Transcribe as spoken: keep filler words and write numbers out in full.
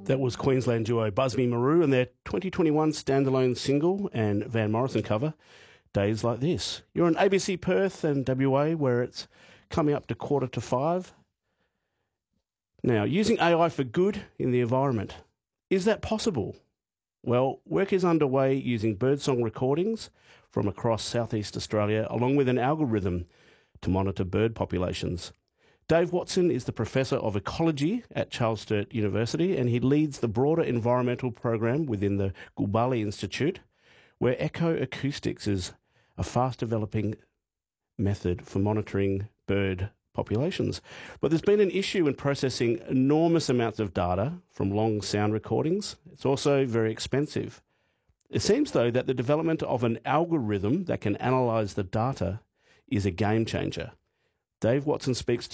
That was Queensland duo Busby Marou and their twenty twenty-one standalone single and Van Morrison cover, Days Like This. You're in A B C Perth and W A, where it's coming up to quarter to five. Now, using A I for good in the environment. Is that possible? Well, work is underway using birdsong recordings from across southeast Australia, along with an algorithm to monitor bird populations. Dave Watson is the Professor of Ecology at Charles Sturt University, and he leads the broader environmental program within the Gulbali Institute, where ecoacoustics is a fast-developing method for monitoring bird populations. But there's been an issue in processing enormous amounts of data from long sound recordings. It's also very expensive. It seems, though, that the development of an algorithm that can analyse the data is a game changer. Dave Watson speaks